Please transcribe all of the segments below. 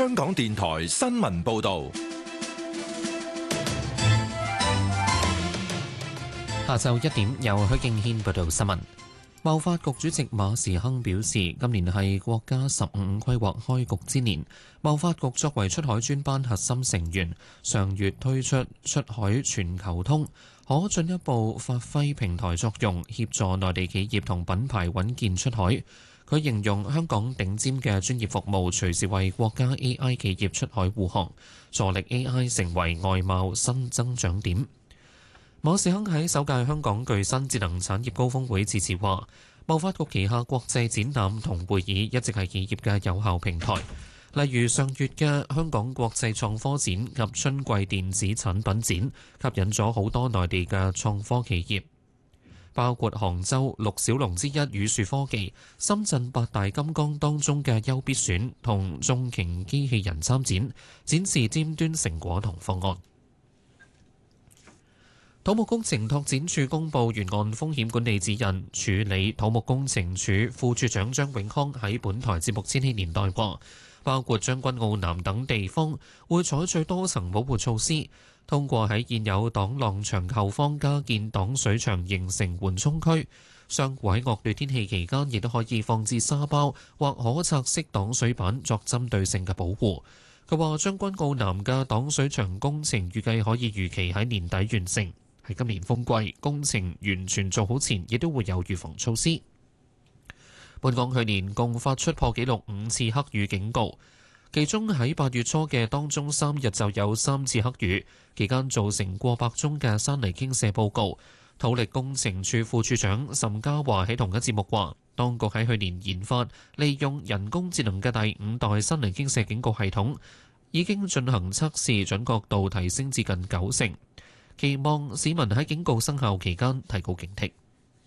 香港電台新聞報道。 下晝1點，由許敬軒報道新聞。貿發局主席馬時亨表示，今年係國家15規劃開局之年。貿發局作為出海專班核心成員，上月推出出海全球通，可進一步發揮平台作用，協助內地企業同品牌穩健出海。佢形容香港頂尖嘅專業服務，隨時為國家 AI 企業出海護航，助力 AI 成為外貿新增長點。馬時亨喺首屆香港具新智能產業高峰會致辭話，貿發局旗下國際展覽同會議一直係企業嘅有效平台，例如上月嘅香港國際創科展及春季電子產品展，吸引咗好多內地嘅創科企業，包括杭州6小龍之一宇樹科技、深圳8大金剛當中嘅優必選同眾擎機器人參展，展示尖端成果同方案。土木工程拓展署公布沿岸風險管理指引，處理土木工程署副署長張永康喺本台節目《千禧年代》話，包括將軍澳南等地方會採取多層保護措施，通過喺現有擋浪牆後方加建擋水牆，形成緩衝區。商戶喺惡劣天氣期間亦都可以放置沙包或可拆式擋水板作針對性嘅保護。佢話將軍澳南嘅擋水牆工程預計可以如期喺年底完成。喺今年風季工程完全做好前，亦都會有預防措施。本港去年共發出破紀錄5次黑雨警告，其中喺8月初嘅當中3日就有3次黑雨，期間造成過百宗嘅山泥傾瀉報告。土力工程處副處長岑家華喺同一節目話，當局喺去年研發利用人工智能嘅第5代山泥傾瀉警告系統，已經進行測試，準確度提升至近90%。期望市民喺警告生效期間提高警惕。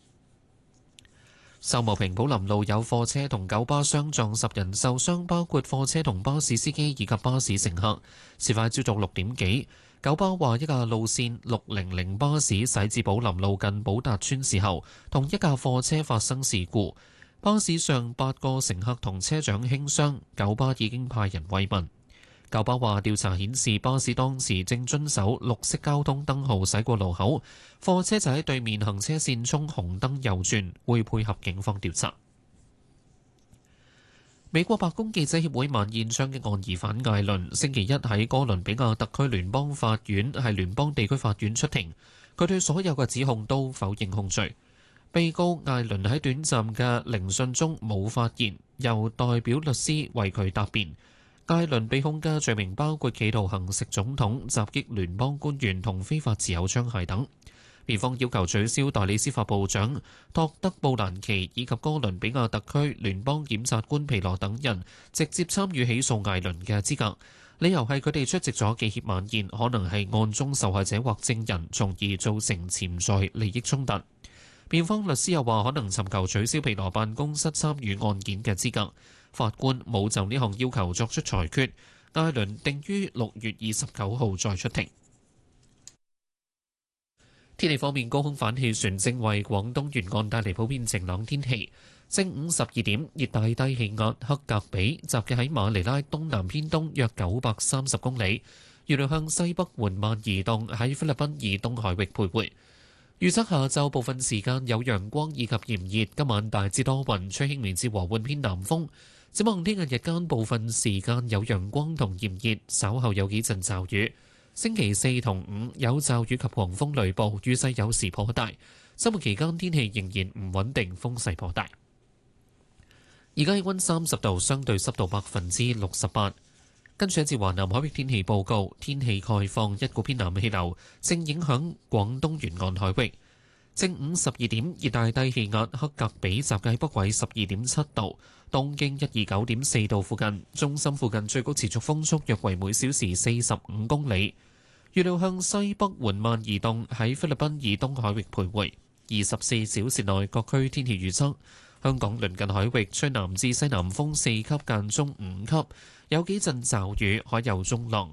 秀茂坪寶林路有貨車同九巴相撞，10人受傷，包括貨車同巴士司機以及巴士乘客。事發朝早6點幾，九巴話一架路線600巴士駛至寶林路近寶達邨時候，同一架貨車發生事故，巴士上8個乘客同車長輕傷，九巴已經派人慰問。九巴話調查顯示，巴士當時正遵守綠色交通燈號駛過路口，貨車就喺對面行車線衝紅燈右轉，會配合警方調查。美國白宮記者協會晚宴槍擊案疑犯艾倫星期一喺哥倫比亞特區聯邦法院係聯邦地區法院出庭，佢對所有嘅指控都否認控罪。被告艾倫喺短暫嘅聆訊中冇發言，由代表律師為佢答辯。艾倫被控嘅罪名包括企圖行刺總統、襲擊聯邦官員同非法持有槍械等。辯方要求取消代理司法部長托德布蘭奇以及哥倫比亞特區聯邦檢察官皮羅等人直接參與起訴艾倫嘅資格，理由係佢哋出席咗記協晚宴，可能係案中受害者或證人，從而造成潛在利益衝突。辯方律師又話可能尋求取消皮羅辦公室參與案件嘅資格。法官冇就呢項要求作出裁決，艾倫定於6月29號再出庭。天氣方面，高空反氣旋正為廣東沿岸帶嚟普遍晴朗天氣。正午12點，熱帶低氣壓克格比集結喺馬尼拉東南偏東約930公里，預料向西北緩慢移動，喺菲律賓以東海域徘徊。預測下晝部分時間有陽光以及炎熱，今晚大致多雲，吹輕微至和緩偏南風。展望聽日日間部分時間有陽光同炎熱，稍後有幾陣驟雨。星期4同5有驟雨及狂風雷暴，雨勢有時頗大。周末期間天氣仍然唔穩定，風勢頗大。而家氣溫30度，相對濕度68%。跟住一節華南海域天氣報告，天氣概況，一股偏南氣流正影響廣東沿岸海域。正午12點，熱帶低氣壓克格比集結喺北緯12.7度，東經129.4度附近，中心附近最高持續風速約為每小時45公里。預料向西北緩慢移動，喺菲律賓以東海域徘徊。24小時內各區天氣預測：香港鄰近海域吹南至西南風4級間中5級，有幾陣驟雨，海有中浪。